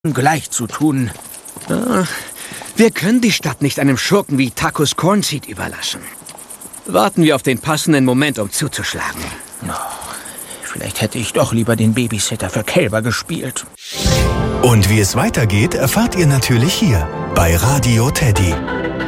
gleich zu tun. Wir können die Stadt nicht einem Schurken wie Tacus Cornseed überlassen. Warten wir auf den passenden Moment, um zuzuschlagen. Vielleicht hätte ich doch lieber den Babysitter für Kälber gespielt. Und wie es weitergeht, erfahrt ihr natürlich hier bei Radio Teddy.